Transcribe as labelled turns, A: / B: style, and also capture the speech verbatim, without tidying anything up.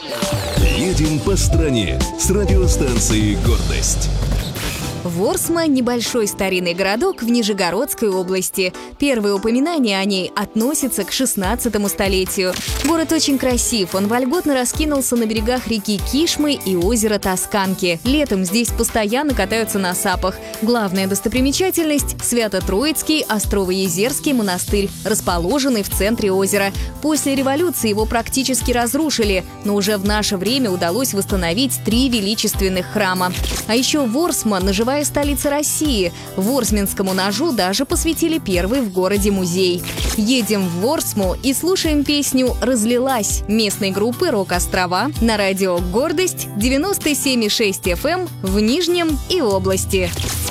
A: Едем по стране с радиостанцией «Гордость».
B: Ворсма – небольшой старинный городок в Нижегородской области. Первые упоминания о ней относятся к шестнадцатому столетию. Город очень красив, он вольготно раскинулся на берегах реки Кишмы и озера Тосканки. Летом здесь постоянно катаются на сапах. Главная достопримечательность – Свято-Троицкий Острово-Езерский монастырь, расположенный в центре озера. После революции его практически разрушили, но уже в наше время удалось восстановить три величественных храма. А еще Ворсма – ножевая столица России. Ворсминскому ножу даже посвятили первый в городе музей. Едем в Ворсму и слушаем песню «Разлилась» местной группы «Рок-Острова» на радио «Гордость» девяносто семь и шесть эф эм в Нижнем и области.